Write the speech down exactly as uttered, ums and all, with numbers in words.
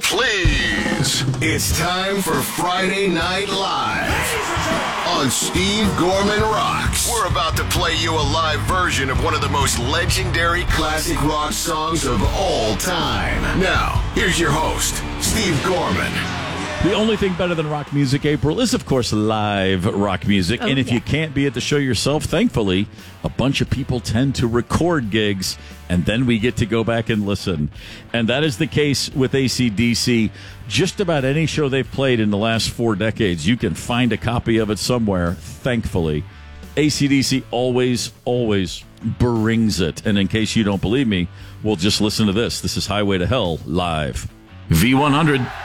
please. It's time for Friday Night Live on Steve Gorman Rocks. We're about to play you a live version of one of the most legendary classic rock songs of all time. Now, here's your host, Steve Gorman. The only thing better than rock music, April, is, of course, live rock music. Oh, and if yeah. you can't be at the show yourself, thankfully, a bunch of people tend to record gigs, and then we get to go back and listen. And that is the case with A C D C. Just about any show they've played in the last four decades, you can find a copy of it somewhere, thankfully. A C D C always, always brings it. And in case you don't believe me, we'll just listen to this. This is Highway to Hell live. V one hundred.